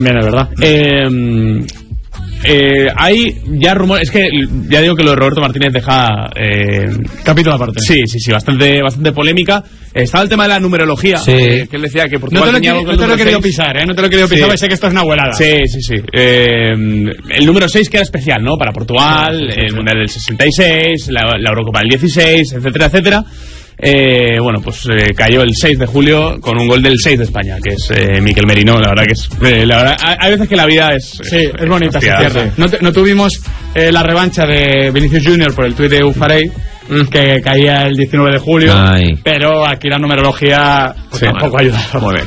Bien, es verdad. Hay ya rumores, es que ya digo que lo de Roberto Martínez deja capítulo aparte. Sí, bastante polémica. Estaba el tema de la numerología, que él decía que Portugal tenía algo con el número 6. No te lo he querido pisar, no te lo he querido pisar, porque sé que esto es una abuelada. Sí. El número 6 que era especial, ¿no? Para Portugal, el Mundial del 66, la Eurocopa del 16, etcétera. Bueno, pues cayó el 6 de julio con un gol del 6 de España, que es Mikel Merino. La verdad que es la verdad, hay veces que la vida es bonita, se cierra. No tuvimos la revancha de Vinicius Junior por el tuit de Ufarey, que caía el 19 de julio. Pero aquí la numerología tampoco ha ayudado. Muy bien.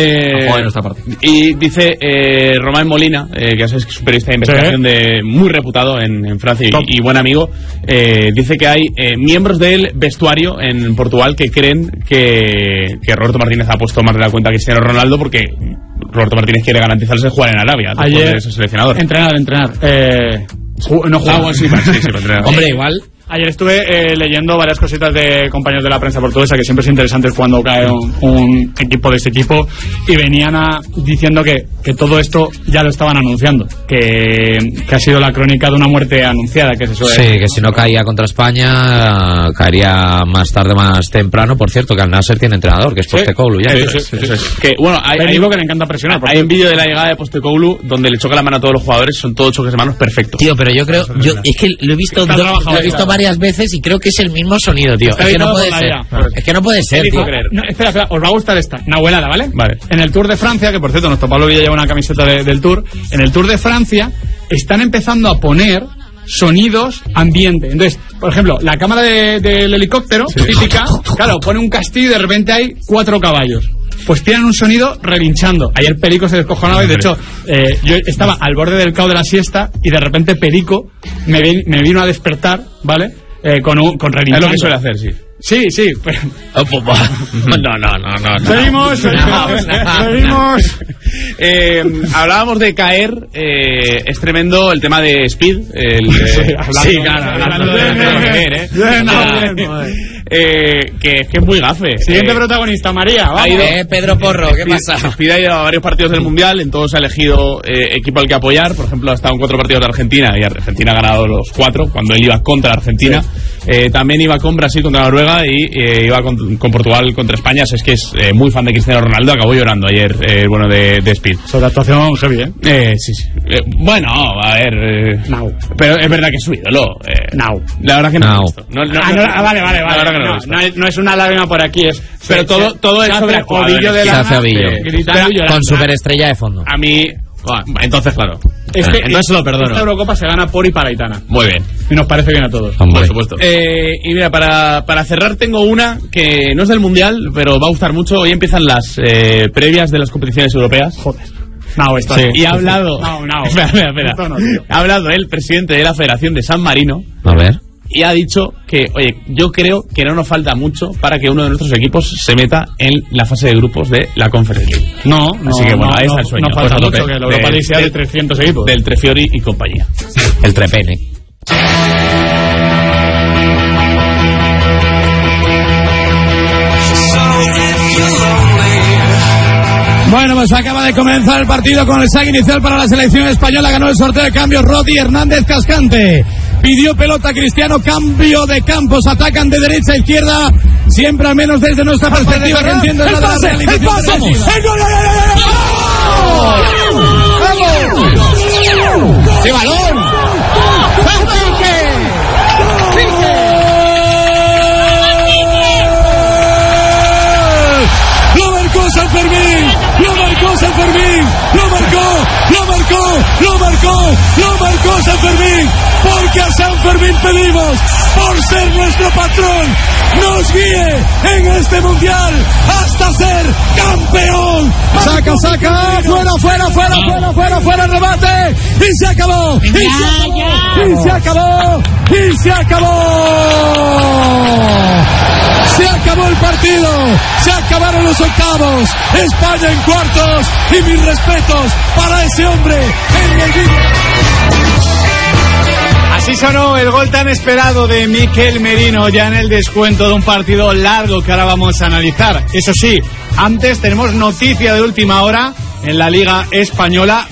Y dice Romain Molina, que ya sabes que es un periodista de investigación muy reputado en Francia y buen amigo, dice que hay miembros del vestuario en Portugal que creen que Roberto Martínez ha puesto más de la cuenta a Cristiano Ronaldo, porque Roberto Martínez quiere garantizarse jugar en Arabia después de ser seleccionador. Entrenar. No jugar. Sí, hombre, igual. Ayer estuve leyendo varias cositas de compañeros de la prensa portuguesa, que siempre es interesante cuando cae un equipo de este tipo, y venían diciendo que todo esto ya lo estaban anunciando, que ha sido la crónica de una muerte anunciada, que es eso. Sí, que si no caía contra España, caería más tarde, más temprano. Por cierto, que al Nasser tiene entrenador, que es Postecoglou. Que bueno, hay algo que le encanta presionar. Hay un vídeo de la llegada de Postecoglou donde le choca la mano a todos los jugadores, son todos choques de manos perfectos. Tío, pero yo creo, es que lo he visto varias veces y creo que es el mismo sonido, tío. Es que no puede ser. Es que no puede ser, tío. Espera, os va a gustar esta. Una abuelada, ¿vale? Vale. En el Tour de Francia, que por cierto, nuestro Pablo Villa lleva una camiseta del Tour. En el Tour de Francia están empezando a poner sonidos ambiente. Entonces, por ejemplo, la cámara del helicóptero, típica, claro, pone un castillo y de repente hay 4 caballos. Pues tienen un sonido relinchando. Ayer Perico se descojonaba y de hecho yo estaba al borde del cao de la siesta y de repente Perico me vino a despertar, ¿vale? Con relinchando. Es lo que suele hacer, sí. Sí. Pues... No. Seguimos. Hablábamos de caer. Es tremendo el tema de Speed. Hablando de que es muy gafe. Siguiente protagonista, María. Vamos. Pedro Porro, ¿qué pasa? Speed ha ido a varios partidos del Mundial, en todos ha elegido equipo al que apoyar. Por ejemplo, ha estado en 4 partidos de Argentina y Argentina ha ganado los 4 cuando él iba contra Argentina. También iba con Brasil contra Noruega y iba con Portugal contra España. Es que es muy fan de Cristiano Ronaldo. Acabó llorando ayer, bueno, de Speed. Sobre la actuación heavy, sí. Bueno, a ver. Pero es verdad que es su ídolo. La verdad que no. Vale. No es una lágrima por aquí, pero todo es sobre Ovillo de la con superestrella de fondo. A mí. Entonces, claro. Entonces lo perdono. Esta Eurocopa se gana por y para Aitana. Muy bien. Y nos parece bien a todos. Por supuesto. Y mira, para cerrar tengo una que no es del Mundial, pero va a gustar mucho. Hoy empiezan las previas de las competiciones europeas. Joder. Y ha hablado... Espera. Ha hablado el presidente de la Federación de San Marino. A ver. Y ha dicho que, oye, yo creo que no nos falta mucho para que uno de nuestros equipos se meta en la fase de grupos de la Conference League. Así que bueno, ahí está el sueño. No falta mucho, que la Europa League sea de 300 equipos. Del Trefiori y compañía. El Trepene. Bueno, pues acaba de comenzar el partido con el saque inicial para la selección española. Ganó el sorteo de cambios Rodi Hernández Cascante. Pidió pelota Cristiano, cambio de campos, atacan de derecha a izquierda, siempre al menos desde nuestra perspectiva, que entiendo nada de la realización. ¡Qué balón! San Fermín, lo marcó San Fermín, lo marcó San Fermín, porque a San Fermín pedimos, por ser nuestro patrón, nos guíe en este mundial hasta ser campeón. Saca, fuera, remate, y se acabó, Se acabó el partido, se acabaron los octavos, España en cuartos, y mis respetos para ese hombre en el vídeo. Así sonó el gol tan esperado de Mikel Merino ya en el descuento de un partido largo que ahora vamos a analizar. Eso sí, antes tenemos noticia de última hora en la Liga Española.